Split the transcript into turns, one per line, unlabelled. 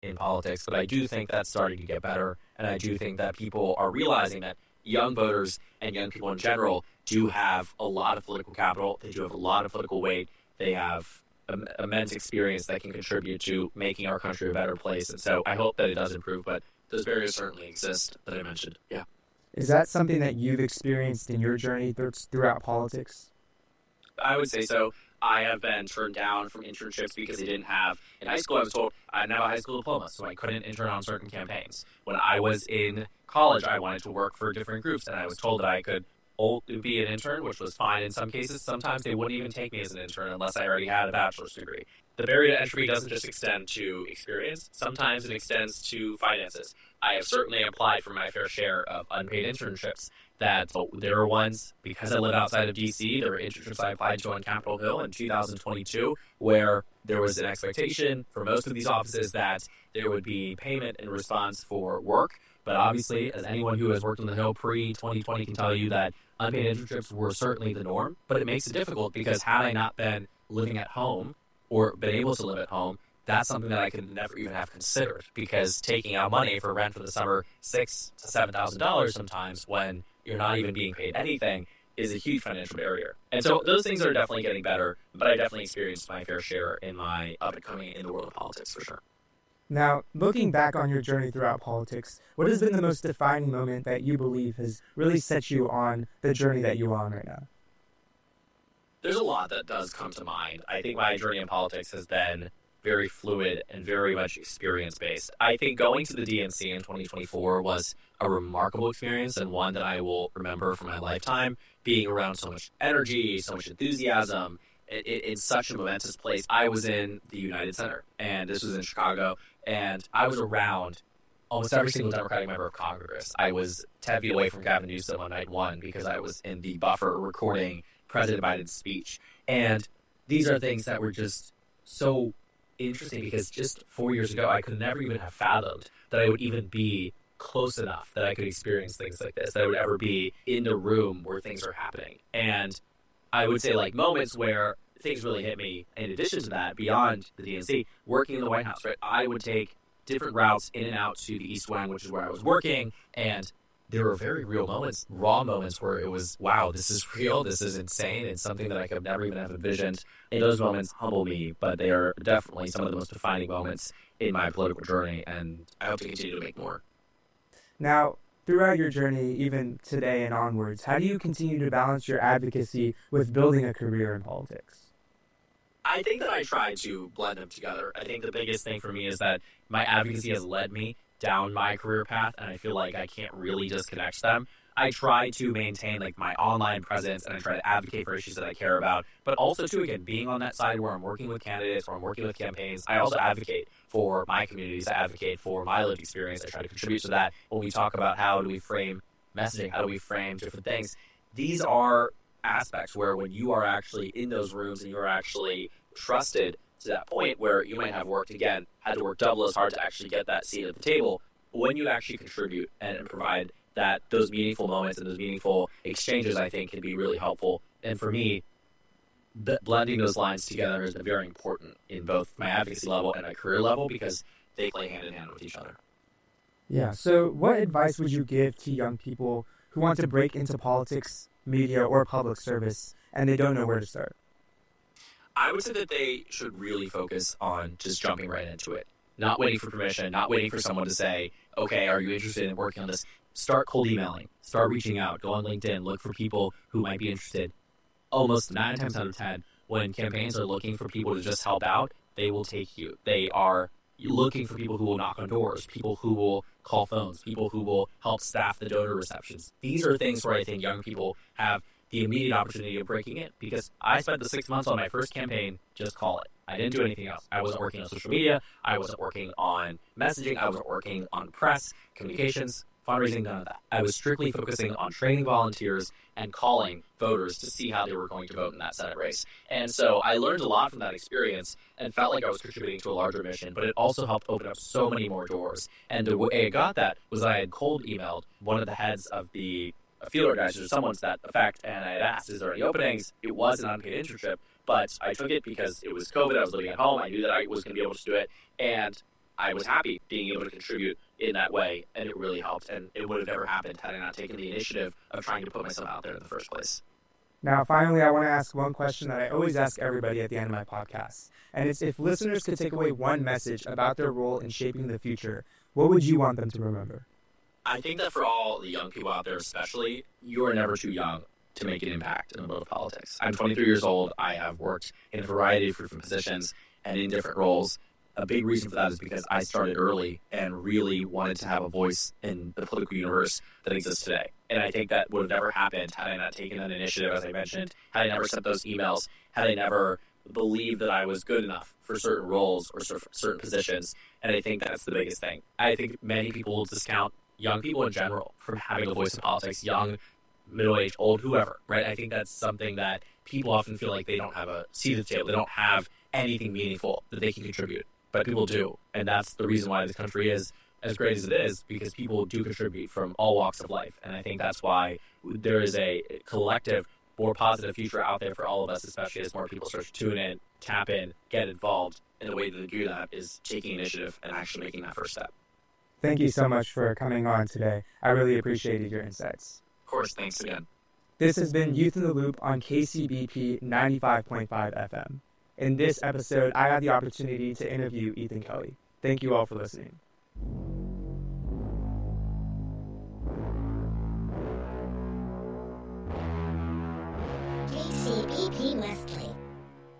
in politics, but I do think that's starting to get better, and I do think that people are realizing that young voters and young people in general do have a lot of political capital. They do have a lot of political weight. They have immense experience that can contribute to making our country a better place. And so I hope that it does improve, but those barriers certainly exist that I mentioned. Yeah.
Is that something that you've experienced in your journey throughout politics?
I would say so. I have been turned down from internships because they didn't have, in high school I was told I didn't have a high school diploma, so I couldn't intern on certain campaigns. When I was in college, I wanted to work for different groups, and I was told that I could be an intern, which was fine in some cases. Sometimes they wouldn't even take me as an intern unless I already had a bachelor's degree. The barrier to entry doesn't just extend to experience. Sometimes it extends to finances. I have certainly applied for my fair share of unpaid internships. There were ones, because I live outside of D.C., there were internships I applied to on Capitol Hill in 2022 where there was an expectation for most of these offices that there would be payment in response for work. But obviously, as anyone who has worked on the Hill pre-2020 can tell you, that unpaid internships were certainly the norm. But it makes it difficult because had I not been living at home or been able to live at home, that's something that I could never even have considered, because taking out money for rent for the summer, $6,000 to $7,000 sometimes when you're not even being paid anything, is a huge financial barrier. And so those things are definitely getting better, but I definitely experienced my fair share in my up and coming in the world of politics for sure.
Now, looking back on your journey throughout politics, what has been the most defining moment that you believe has really set you on the journey that you're on right now?
There's a lot that does come to mind. I think my journey in politics has been very fluid and very much experience-based. I think going to the DNC in 2024 was a remarkable experience, and one that I will remember for my lifetime, being around so much energy, so much enthusiasm, in such a momentous place. I was in the United Center, and this was in Chicago, and I was around almost every single Democratic member of Congress. I was 10 feet away from Gavin Newsom on night one because I was in the buffer recording President Biden's speech. And these are things that were just so interesting, because just 4 years ago, I could never even have fathomed that I would even be close enough that I could experience things like this, that I would ever be in the room where things are happening. And I would say, like, moments where things really hit me, in addition to that, beyond the DNC, working in the White House, right? I would take different routes in and out to the East Wing, which is where I was working, and there were very real moments, raw moments, where it was, wow, this is real, this is insane, it's something that I could never even have envisioned. And those moments humble me, but they are definitely some of the most defining moments in my political journey, and I hope to continue to make more.
Now, throughout your journey, even today and onwards, how do you continue to balance your advocacy with building a career in politics?
I think that I try to blend them together. I think the biggest thing for me is that my advocacy has led me down my career path, and I feel like I can't really disconnect them. I try to maintain, like, my online presence, and I try to advocate for issues that I care about, but also too, again, being on that side where I'm working with candidates, where I'm working with campaigns, I also advocate for my communities. I advocate for my lived experience. I try to contribute to that. When we talk about how do we frame messaging, how do we frame different things, these are aspects where when you are actually in those rooms and you're actually trusted to that point where you might have worked, again, had to work double as hard to actually get that seat at the table, when you actually contribute and provide that, those meaningful moments and those meaningful exchanges, I think, can be really helpful. And for me, blending those lines together has been very important in both my advocacy level and my career level, because they play hand in hand with each other.
Yeah, so what advice would you give to young people who want to break into politics, media, or public service, and they don't know where to start?
I would say that they should really focus on just jumping right into it, not waiting for permission, not waiting for someone to say, okay, are you interested in working on this? Start cold emailing, start reaching out, go on LinkedIn, look for people who might be interested. Almost 9 times out of 10, when campaigns are looking for people to just help out, they will take you. They are looking for people who will knock on doors, people who will call phones, people who will help staff the donor receptions. These are things where I think young people have the immediate opportunity of breaking in, because I spent the 6 months on my first campaign, just call it. I didn't do anything else. I wasn't working on social media. I wasn't working on messaging. I wasn't working on press, communications, fundraising, none of that. I was strictly focusing on training volunteers and calling voters to see how they were going to vote in that Senate race. And so I learned a lot from that experience and felt like I was contributing to a larger mission, but it also helped open up so many more doors. And the way I got that was I had cold emailed one of the heads of the field organizers, someone to that effect, and I had asked, is there any openings? It was an unpaid internship, but I took it because it was COVID. I was living at home. I knew that I was going to be able to do it. And I was happy being able to contribute in that way, and it really helped. And it would have never happened had I not taken the initiative of trying to put myself out there in the first place.
Now, finally, I want to ask one question that I always ask everybody at the end of my podcast. And it's, if listeners could take away one message about their role in shaping the future, what would you want them to remember?
I think that for all the young people out there especially, you are never too young to make an impact in the world of politics. I'm 23 years old. I have worked in a variety of different positions and in different roles. A big reason for that is because I started early and really wanted to have a voice in the political universe that exists today. And I think that would have never happened had I not taken that initiative, as I mentioned, had I never sent those emails, had I never believed that I was good enough for certain roles or certain positions. And I think that's the biggest thing. I think many people will discount young people in general from having a voice in politics, young, middle-aged, old, whoever, right? I think that's something that people often feel like they don't have a seat at the table. They don't have anything meaningful that they can contribute. But people do, and that's the reason why this country is as great as it is, because people do contribute from all walks of life. And I think that's why there is a collective, more positive future out there for all of us, especially as more people start to tune in, tap in, get involved. And the way to do that is taking initiative and actually making that first step.
Thank you so much for coming on today. I really appreciated your insights.
Of course, thanks again.
This has been Youth in the Loop on KCBP 95.5 FM. In this episode, I had the opportunity to interview Ethan Kelly. Thank you all for listening.